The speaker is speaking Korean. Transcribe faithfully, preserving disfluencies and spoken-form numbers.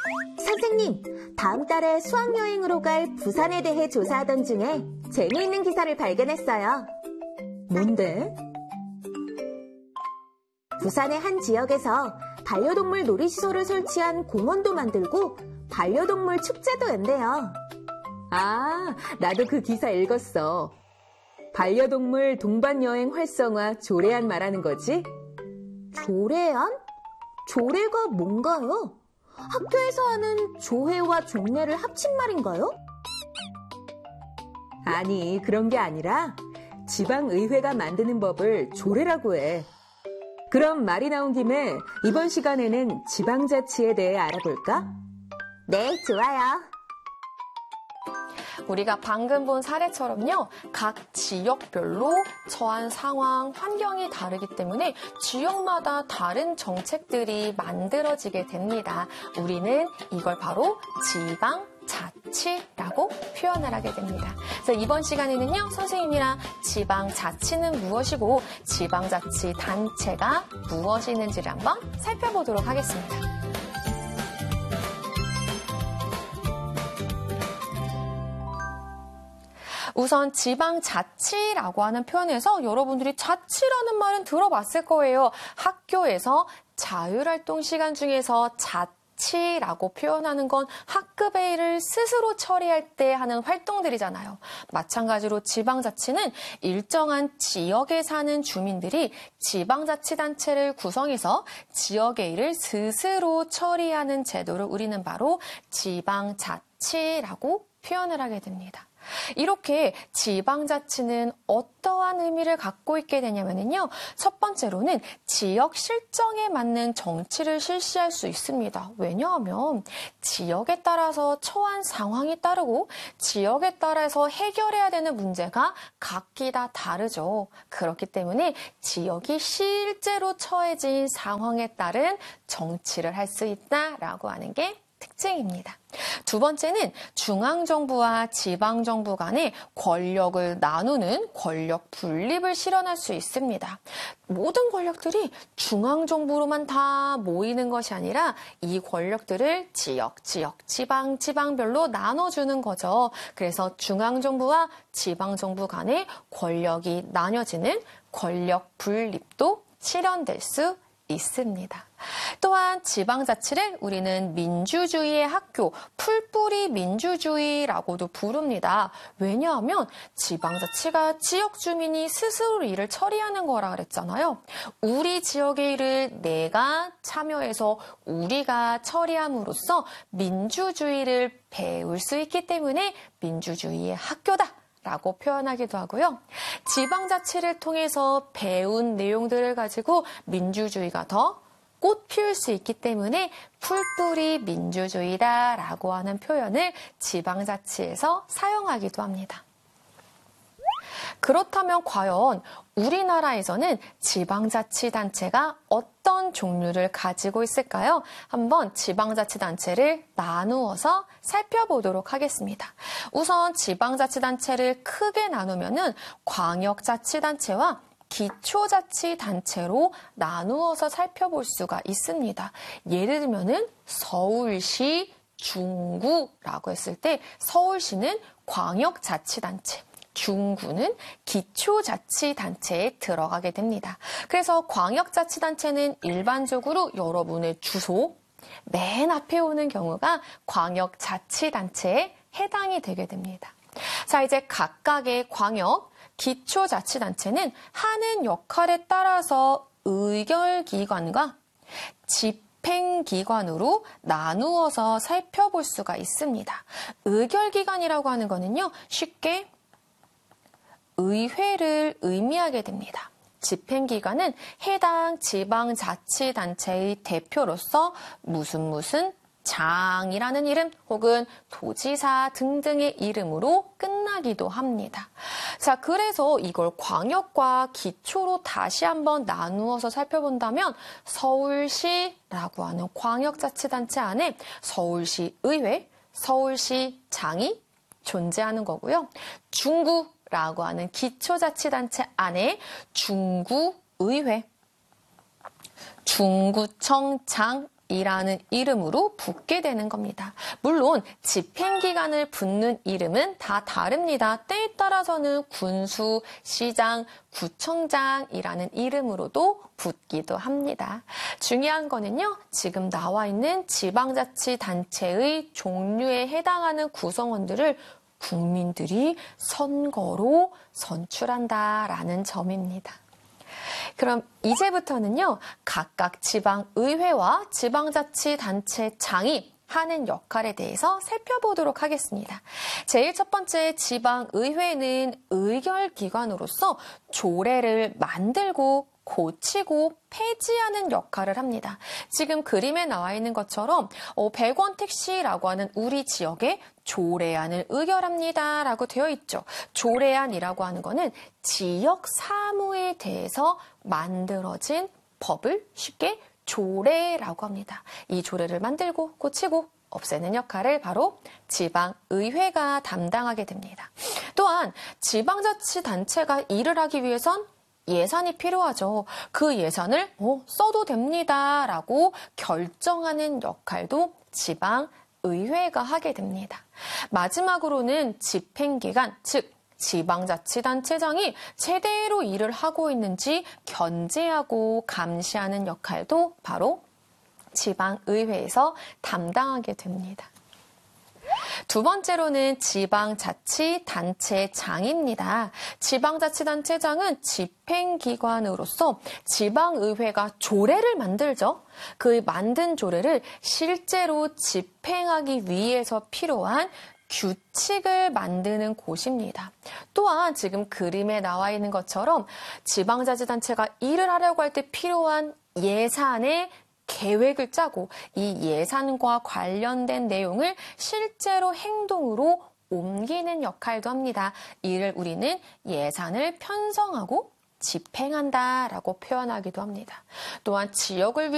선생님, 다음 달에 수학여행으로 갈 부산에 대해 조사하던 중에 재미있는 기사를 발견했어요. 뭔데? 부산의 한 지역에서 반려동물 놀이시설을 설치한 공원도 만들고 반려동물 축제도 연대요. 아, 나도 그 기사 읽었어. 반려동물 동반여행 활성화 조례안 말하는 거지? 조례안? 조례가 뭔가요? 학교에서 하는 조회와 종례를 합친 말인가요? 아니, 그런 게 아니라 지방의회가 만드는 법을 조례라고 해. 그럼 말이 나온 김에 이번 시간에는 지방자치에 대해 알아볼까? 네, 좋아요. 우리가 방금 본 사례처럼요, 각 지역별로 처한 상황, 환경이 다르기 때문에 지역마다 다른 정책들이 만들어지게 됩니다. 우리는 이걸 바로 지방자치라고 표현을 하게 됩니다. 그래서 이번 시간에는요, 선생님이랑 지방자치는 무엇이고 지방자치 단체가 무엇이는지를 한번 살펴보도록 하겠습니다. 우선 지방자치라고 하는 표현에서 여러분들이 자치라는 말은 들어봤을 거예요. 학교에서 자율활동 시간 중에서 자치라고 표현하는 건 학급의 일을 스스로 처리할 때 하는 활동들이잖아요. 마찬가지로 지방자치는 일정한 지역에 사는 주민들이 지방자치단체를 구성해서 지역의 일을 스스로 처리하는 제도를 우리는 바로 지방자치라고 표현을 하게 됩니다. 이렇게 지방자치는 어떠한 의미를 갖고 있게 되냐면요. 첫 번째로는 지역 실정에 맞는 정치를 실시할 수 있습니다. 왜냐하면 지역에 따라서 처한 상황이 따르고 지역에 따라서 해결해야 되는 문제가 각기 다 다르죠. 그렇기 때문에 지역이 실제로 처해진 상황에 따른 정치를 할 수 있다라고 하는 게 특징입니다. 두 번째는 중앙정부와 지방정부 간의 권력을 나누는 권력 분립을 실현할 수 있습니다. 모든 권력들이 중앙정부로만 다 모이는 것이 아니라 이 권력들을 지역, 지역, 지방, 지방별로 나눠주는 거죠. 그래서 중앙정부와 지방정부 간의 권력이 나뉘어지는 권력 분립도 실현될 수 있습니다. 또한 지방자치를 우리는 민주주의의 학교, 풀뿌리 민주주의라고도 부릅니다. 왜냐하면 지방자치가 지역 주민이 스스로 일을 처리하는 거라 그랬잖아요. 우리 지역의 일을 내가 참여해서 우리가 처리함으로써 민주주의를 배울 수 있기 때문에 민주주의의 학교다 라고 표현하기도 하고요. 지방자치를 통해서 배운 내용들을 가지고 민주주의가 더 꽃 피울 수 있기 때문에 풀뿌리 민주주의다라고 하는 표현을 지방자치에서 사용하기도 합니다. 그렇다면 과연 우리나라에서는 지방자치단체가 어떤 종류를 가지고 있을까요? 한번 지방자치단체를 나누어서 살펴보도록 하겠습니다. 우선 지방자치단체를 크게 나누면은 광역자치단체와 기초자치단체로 나누어서 살펴볼 수가 있습니다. 예를 들면은 서울시, 중구라고 했을 때 서울시는 광역자치단체, 중구는 기초자치단체에 들어가게 됩니다. 그래서 광역자치단체는 일반적으로 여러분의 주소 맨 앞에 오는 경우가 광역자치단체에 해당이 되게 됩니다. 자, 이제 각각의 광역, 기초자치단체는 하는 역할에 따라서 의결기관과 집행기관으로 나누어서 살펴볼 수가 있습니다. 의결기관이라고 하는 거는요, 쉽게 의회를 의미하게 됩니다. 집행기관은 해당 지방자치단체의 대표로서 무슨 무슨 장이라는 이름 혹은 도지사 등등의 이름으로 끝나기도 합니다. 자, 그래서 이걸 광역과 기초로 다시 한번 나누어서 살펴본다면 서울시라고 하는 광역자치단체 안에 서울시 의회, 서울시장이 존재하는 거고요. 중구라고 하는 기초자치단체 안에 중구의회, 중구청장 이라는 이름으로 붙게 되는 겁니다. 물론 집행기관을 붙는 이름은 다 다릅니다. 때에 따라서는 군수, 시장, 구청장이라는 이름으로도 붙기도 합니다. 중요한 거는요, 지금 나와 있는 지방자치단체의 종류에 해당하는 구성원들을 국민들이 선거로 선출한다라는 점입니다. 그럼 이제부터는요, 각각 지방의회와 지방자치단체장이 하는 역할에 대해서 살펴보도록 하겠습니다. 제일 첫 번째 지방의회는 의결기관으로서 조례를 만들고 고치고 폐지하는 역할을 합니다. 지금 그림에 나와 있는 것처럼 어, 백 원 택시라고 하는 우리 지역에 조례안을 의결합니다 라고 되어 있죠. 조례안이라고 하는 거는 지역 사무에 대해서 만들어진 법을 쉽게 조례라고 합니다. 이 조례를 만들고 고치고 없애는 역할을 바로 지방의회가 담당하게 됩니다. 또한 지방자치단체가 일을 하기 위해선 예산이 필요하죠. 그 예산을 어, 써도 됩니다 라고 결정하는 역할도 지방의회가 하게 됩니다. 마지막으로는 집행기관, 즉 지방자치단체장이 제대로 일을 하고 있는지 견제하고 감시하는 역할도 바로 지방의회에서 담당하게 됩니다. 두 번째로는 지방자치단체장입니다. 지방자치단체장은 집행기관으로서 지방의회가 조례를 만들죠. 그 만든 조례를 실제로 집행하기 위해서 필요한 규칙을 만드는 곳입니다. 또한 지금 그림에 나와 있는 것처럼 지방자치단체가 일을 하려고 할 때 필요한 예산의 계획을 짜고 이 예산과 관련된 내용을 실제로 행동으로 옮기는 역할도 합니다. 이를 우리는 예산을 편성하고 집행한다라고 표현하기도 합니다. 또한 지역을